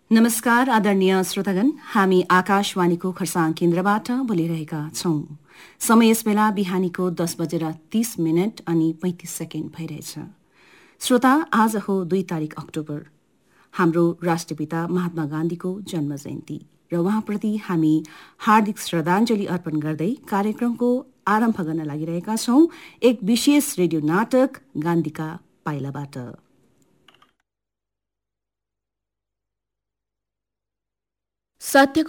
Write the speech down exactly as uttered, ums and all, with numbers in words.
नमस्कार आदरणीय श्रोतागण, हामी आकाशवाणीको खरसाङ केन्द्रबाट बोलिरहेका छौं। समय यस बेला बिहानीको दस बजेर तीस मिनट अनि पैंतिस सेकेन्ड भइरहेछ। श्रोता, आज हो दुई तारिक अक्टोबर, हाम्रो राष्ट्रपिता महात्मा गान्धीको जन्म जयन्ती र उहाँप्रति हामी हार्दिक श्रद्धाञ्जली अर्पण गर्दै कार्यक्रमको आरम्भ गर्न लागिरहेका छौं एक विशेष रेडियो नाटक गान्धीका पाइलाबाट। सत्यको